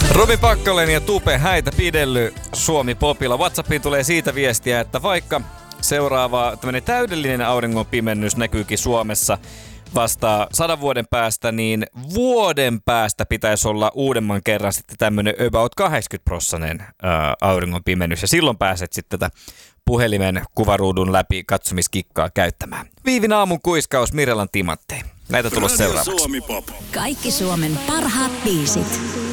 Robi Pakkonen ja Tupe häitä pidelly Suomi Popilla. WhatsAppiin tulee siitä viestiä, että vaikka seuraava tämmöinen täydellinen auringonpimennys näkyykin Suomessa vasta 100 vuoden päästä, niin vuoden päästä pitäisi olla uudemman kerran sitten tämmöinen about 80% auringonpimennys. Ja silloin pääset sitten tätä puhelimen kuvaruudun läpi katsomiskikkaa käyttämään. Viivin aamun kuiskaus Mirellan timanttein. Näitä tulossa seuraavaksi. Kaikki Suomen parhaat biisit.